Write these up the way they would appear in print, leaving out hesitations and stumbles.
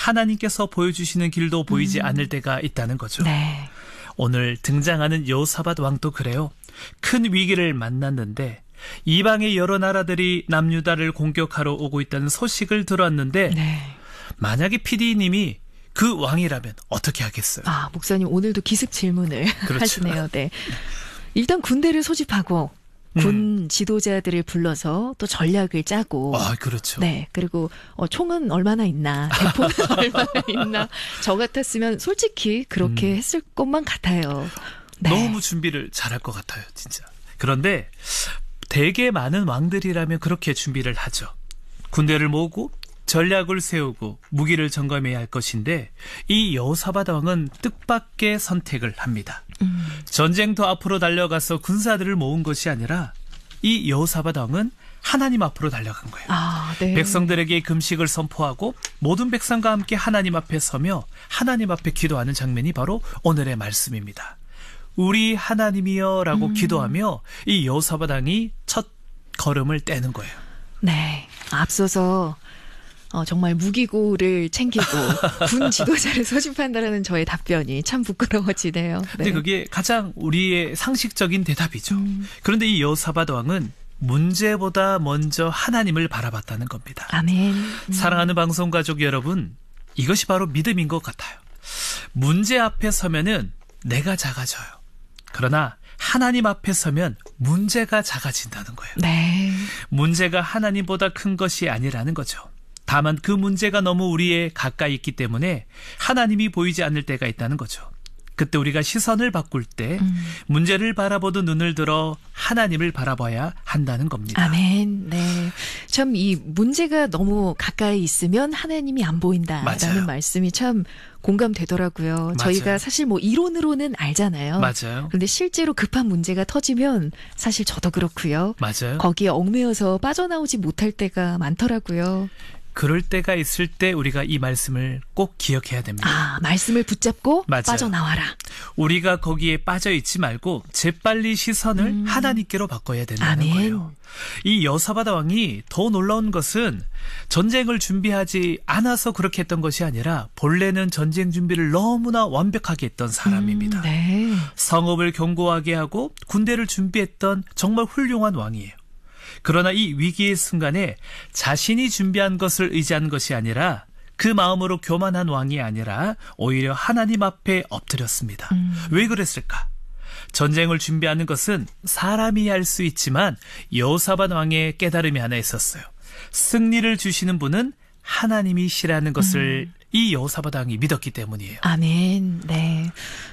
하나님께서 보여주시는 길도 보이지 않을 때가 있다는 거죠. 네. 오늘 등장하는 여호사밧 왕도 그래요. 큰 위기를 만났는데 이방의 여러 나라들이 남유다를 공격하러 오고 있다는 소식을 들었는데 네. 만약에 PD님이 그 왕이라면 어떻게 하겠어요? 아, 목사님 오늘도 기습 질문을 그렇죠. 하시네요. 네. 일단 군대를 소집하고 군 지도자들을 불러서 또 전략을 짜고. 아, 그렇죠. 네. 그리고 총은 얼마나 있나, 대포는 얼마나 있나. 저 같았으면 솔직히 그렇게 했을 것만 같아요. 네. 너무 준비를 잘할 것 같아요, 진짜. 그런데 되게 많은 왕들이라면 그렇게 준비를 하죠. 군대를 모으고 전략을 세우고 무기를 점검해야 할 것인데 이 여호사밧 왕은 뜻밖의 선택을 합니다. 전쟁터 앞으로 달려가서 군사들을 모은 것이 아니라 이 여호사밧 왕은 하나님 앞으로 달려간 거예요. 아, 네. 백성들에게 금식을 선포하고 모든 백성과 함께 하나님 앞에 서며 하나님 앞에 기도하는 장면이 바로 오늘의 말씀입니다. 우리 하나님이여 라고 기도하며 이 여호사밧 왕이 첫 걸음을 떼는 거예요. 네. 앞서서 정말 무기고를 챙기고 군 지도자를 소집한다라는 저의 답변이 참 부끄러워지네요. 네. 근데 그게 가장 우리의 상식적인 대답이죠. 그런데 이 여호사밧 왕은 문제보다 먼저 하나님을 바라봤다는 겁니다. 아멘. 사랑하는 방송가족 여러분, 이것이 바로 믿음인 것 같아요. 문제 앞에 서면은 내가 작아져요. 그러나 하나님 앞에 서면 문제가 작아진다는 거예요. 네. 문제가 하나님보다 큰 것이 아니라는 거죠. 다만 그 문제가 너무 우리에 가까이 있기 때문에 하나님이 보이지 않을 때가 있다는 거죠. 그때 우리가 시선을 바꿀 때 문제를 바라보던 눈을 들어 하나님을 바라봐야 한다는 겁니다. 아멘. 네. 참 이 문제가 너무 가까이 있으면 하나님이 안 보인다라는 맞아요. 말씀이 참 공감되더라고요. 맞아요. 저희가 사실 뭐 이론으로는 알잖아요. 맞아요. 그런데 실제로 급한 문제가 터지면 사실 저도 그렇고요. 맞아요. 거기에 얽매여서 빠져나오지 못할 때가 많더라고요. 그럴 때가 있을 때 우리가 이 말씀을 꼭 기억해야 됩니다. 아, 말씀을 붙잡고 맞아요. 빠져나와라. 우리가 거기에 빠져 있지 말고 재빨리 시선을 하나님께로 바꿔야 된다는 아멘. 거예요. 이 여호사밧 왕이 더 놀라운 것은 전쟁을 준비하지 않아서 그렇게 했던 것이 아니라 본래는 전쟁 준비를 너무나 완벽하게 했던 사람입니다. 네. 성읍을 견고하게 하고 군대를 준비했던 정말 훌륭한 왕이에요. 그러나 이 위기의 순간에 자신이 준비한 것을 의지한 것이 아니라 그 마음으로 교만한 왕이 아니라 오히려 하나님 앞에 엎드렸습니다. 왜 그랬을까? 전쟁을 준비하는 것은 사람이 할 수 있지만 여호사밧 왕의 깨달음이 하나 있었어요. 승리를 주시는 분은 하나님이시라는 것을 이 여호사밧 왕이 믿었기 때문이에요. 아멘. 네.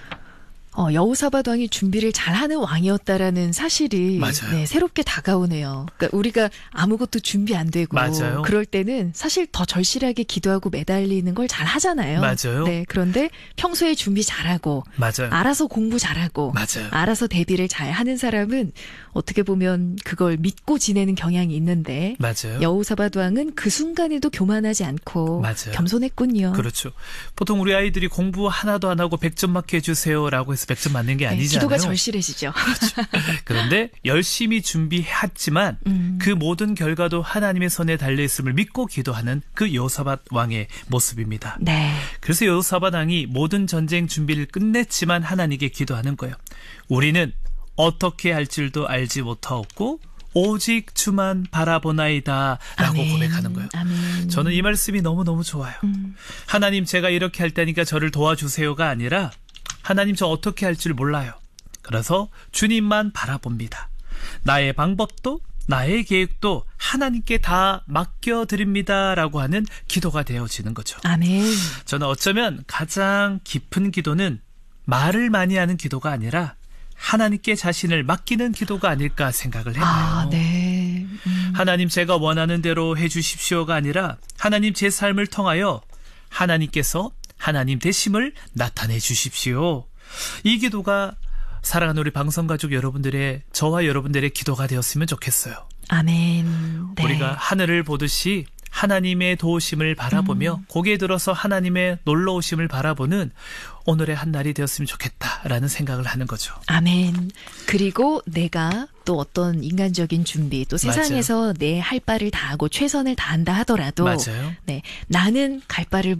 여호사밧 왕이 준비를 잘하는 왕이었다라는 사실이 맞아요. 네, 새롭게 다가오네요. 그러니까 우리가 아무것도 준비 안 되고 맞아요. 그럴 때는 사실 더 절실하게 기도하고 매달리는 걸 잘 하잖아요. 맞아요. 네, 그런데 평소에 준비 잘하고 맞아요. 알아서 공부 잘하고 맞아요. 알아서 대비를 잘하는 사람은 어떻게 보면 그걸 믿고 지내는 경향이 있는데 맞아요. 여호사밧 왕은 그 순간에도 교만하지 않고 맞아요. 겸손했군요. 그렇죠. 보통 우리 아이들이 공부 하나도 안 하고 100점 맞게 해주세요라고 해서 100점 맞는 게 네, 아니잖아요. 기도가 절실해지죠. 그런데 열심히 준비했지만 그 모든 결과도 하나님의 손에 달려있음을 믿고 기도하는 그 여호사밧 왕의 모습입니다. 네. 그래서 여호사밧 왕이 모든 전쟁 준비를 끝냈지만 하나님께 기도하는 거예요. 우리는 어떻게 할 줄도 알지 못하었고 오직 주만 바라보나이다 라고 아멘. 고백하는 거예요. 아멘. 저는 이 말씀이 너무너무 좋아요. 하나님 제가 이렇게 할 테니까 저를 도와주세요가 아니라 하나님 저 어떻게 할 줄 몰라요. 그래서 주님만 바라봅니다. 나의 방법도 나의 계획도 하나님께 다 맡겨드립니다 라고 하는 기도가 되어지는 거죠. 아멘. 저는 어쩌면 가장 깊은 기도는 말을 많이 하는 기도가 아니라 하나님께 자신을 맡기는 기도가 아닐까 생각을 해봐요. 아, 네. 하나님 제가 원하는 대로 해주십시오가 아니라 하나님 제 삶을 통하여 하나님께서 하나님 되심을 나타내 주십시오. 이 기도가 사랑하는 우리 방송가족 여러분들의 저와 여러분들의 기도가 되었으면 좋겠어요. 아멘. 네. 우리가 하늘을 보듯이 하나님의 도우심을 바라보며 고개 들어서 하나님의 놀러오심을 바라보는 오늘의 한 날이 되었으면 좋겠다라는 생각을 하는 거죠. 아멘. 그리고 내가 또 어떤 인간적인 준비, 또 세상에서 내 할 바를 다하고 최선을 다한다 하더라도 맞아요. 네, 나는 갈 바를